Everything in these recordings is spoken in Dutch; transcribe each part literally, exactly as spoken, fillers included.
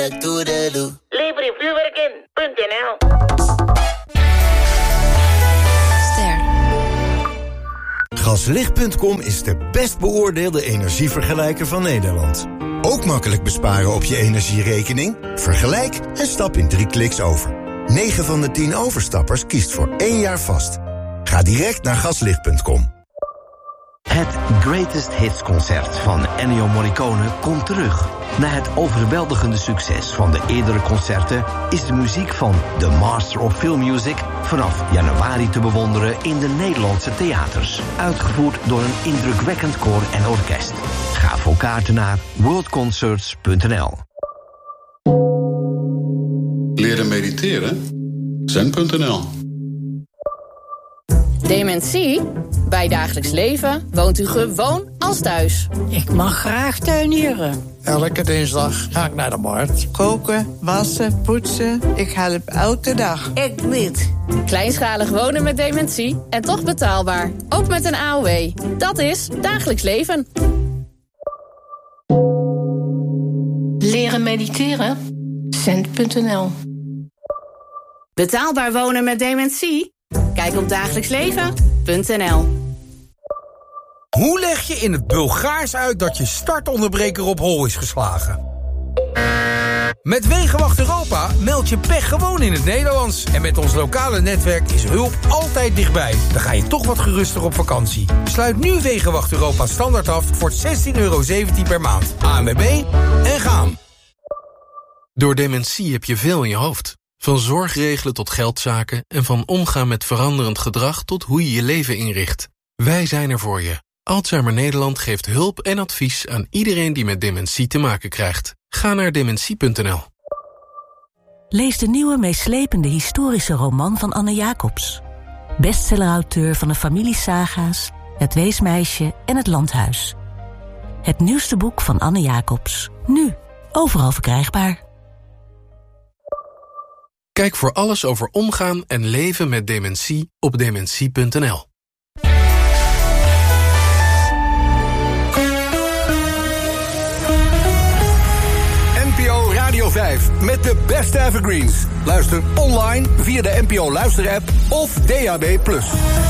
Libre vuurwerken punt n l. Gaslicht punt com is de best beoordeelde energievergelijker van Nederland. Ook makkelijk besparen op je energierekening? Vergelijk en stap in drie kliks over. negen van de tien overstappers kiest voor één jaar vast. Ga direct naar gaslicht punt com. Het Greatest Hits concert van Ennio Morricone komt terug. Na het overweldigende succes van de eerdere concerten is de muziek van The Master of Film Music vanaf januari te bewonderen in de Nederlandse theaters. Uitgevoerd door een indrukwekkend koor en orkest. Ga voor kaarten naar world concerts punt n l. Leren mediteren? zen punt n l. Dementie? Bij Dagelijks Leven woont u gewoon als thuis. Ik mag graag tuinieren. Elke dinsdag ga ik naar de markt. Koken, wassen, poetsen. Ik help elke dag. Ik niet. Kleinschalig wonen met dementie en toch betaalbaar. Ook met een A O W. Dat is Dagelijks Leven. Leren mediteren? zen punt n l. Betaalbaar wonen met dementie? Kijk op dagelijks leven punt n l. Hoe leg je in het Bulgaars uit dat je startonderbreker op hol is geslagen? Met Wegenwacht Europa meld je pech gewoon in het Nederlands. En met ons lokale netwerk is hulp altijd dichtbij. Dan ga je toch wat geruster op vakantie. Sluit nu Wegenwacht Europa standaard af voor zestien euro zeventien per maand. A N W B en gaan. Door dementie heb je veel in je hoofd. Van zorgregelen tot geldzaken en van omgaan met veranderend gedrag tot hoe je je leven inricht. Wij zijn er voor je. Alzheimer Nederland geeft hulp en advies aan iedereen die met dementie te maken krijgt. Ga naar dementie punt n l. Lees de nieuwe meeslepende historische roman van Anne Jacobs. Bestsellerauteur van de familiesaga's, Het Weesmeisje en Het Landhuis. Het nieuwste boek van Anne Jacobs. Nu, overal verkrijgbaar. Kijk voor alles over omgaan en leven met dementie op dementie punt n l. N P O Radio vijf met de beste evergreens. Luister online via de N P O Luister-app of D A B plus.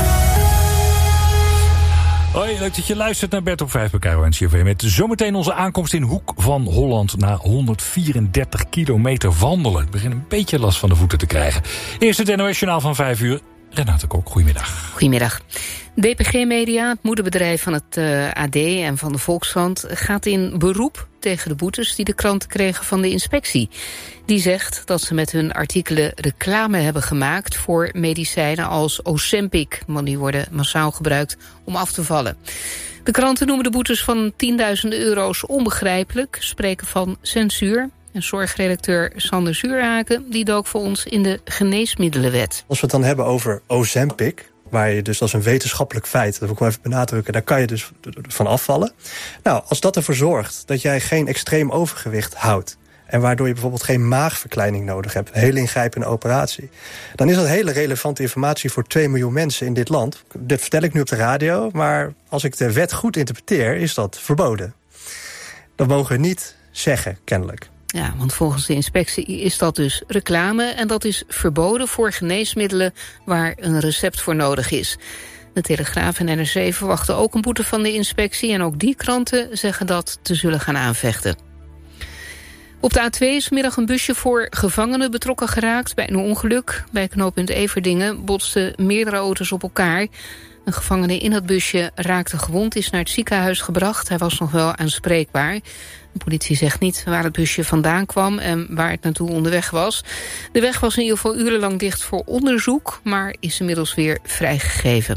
Hoi, leuk dat je luistert naar Bert op vijf bij Cairo en C V. Met zometeen onze aankomst in Hoek van Holland na honderdvierendertig kilometer wandelen. Ik begin een beetje last van de voeten te krijgen. Eerst het N O S-journaal van vijf uur. Renate Kok, goedemiddag. Goedemiddag. D P G Media, het moederbedrijf van het uh, A D en van de Volkskrant, gaat in beroep tegen de boetes die de kranten kregen van de inspectie. Die zegt dat ze met hun artikelen reclame hebben gemaakt voor medicijnen als Ozempic, want die worden massaal gebruikt om af te vallen. De kranten noemen de boetes van tienduizenden euro's onbegrijpelijk, spreken van censuur. En zorgredacteur Sander Zuurhaken die dook voor ons in de geneesmiddelenwet. Als we het dan hebben over Ozempic, waar je dus als een wetenschappelijk feit, dat wil ik wel even benadrukken, daar kan je dus van afvallen. Nou, als dat ervoor zorgt dat jij geen extreem overgewicht houdt, en waardoor je bijvoorbeeld geen maagverkleining nodig hebt, een hele ingrijpende operatie, dan is dat hele relevante informatie voor twee miljoen mensen in dit land. Dit vertel ik nu op de radio, maar als ik de wet goed interpreteer, is dat verboden. Dat mogen we niet zeggen, kennelijk. Ja, want volgens de inspectie is dat dus reclame en dat is verboden voor geneesmiddelen waar een recept voor nodig is. De Telegraaf en N R C verwachten ook een boete van de inspectie en ook die kranten zeggen dat te zullen gaan aanvechten. Op de A twee is vanmiddag een busje voor gevangenen betrokken geraakt bij een ongeluk. Bij knooppunt Everdingen botsten meerdere auto's op elkaar. Een gevangene in het busje raakte gewond, is naar het ziekenhuis gebracht. Hij was nog wel aanspreekbaar. De politie zegt niet waar het busje vandaan kwam en waar het naartoe onderweg was. De weg was in ieder geval urenlang dicht voor onderzoek, maar is inmiddels weer vrijgegeven.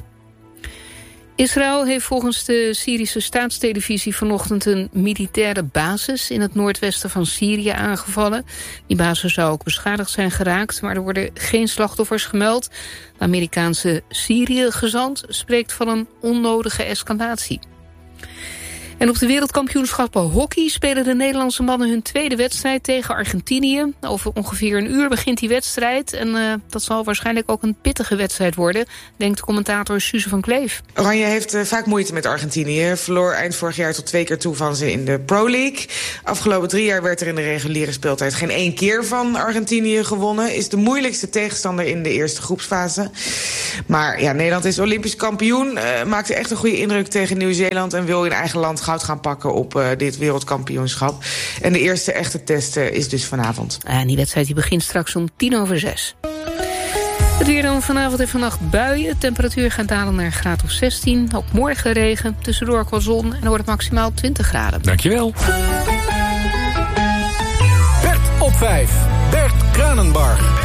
Israël heeft volgens de Syrische staatstelevisie vanochtend een militaire basis in het noordwesten van Syrië aangevallen. Die basis zou ook beschadigd zijn geraakt, maar er worden geen slachtoffers gemeld. De Amerikaanse Syrië-gezant spreekt van een onnodige escalatie. En op de wereldkampioenschappen hockey spelen de Nederlandse mannen hun tweede wedstrijd tegen Argentinië. Over ongeveer een uur begint die wedstrijd. En uh, dat zal waarschijnlijk ook een pittige wedstrijd worden, denkt commentator Suze van Kleef. Oranje heeft uh, vaak moeite met Argentinië. Verloor eind vorig jaar tot twee keer toe van ze in de Pro League. Afgelopen drie jaar werd er in de reguliere speeltijd geen één keer van Argentinië gewonnen. Is de moeilijkste tegenstander in de eerste groepsfase. Maar ja, Nederland is Olympisch kampioen. Uh, maakte echt een goede indruk tegen Nieuw-Zeeland en wil in eigen land goud gaan pakken op uh, dit wereldkampioenschap. En de eerste echte test uh, is dus vanavond. En die wedstrijd die begint straks om tien over zes. Het weer dan vanavond en vannacht buien. De temperatuur gaat dalen naar een graad of zestien. Ook morgen regen, tussendoor ook wel zon en dan wordt het maximaal twintig graden. Dankjewel. Bert op vijf. Bert Kranenbarg.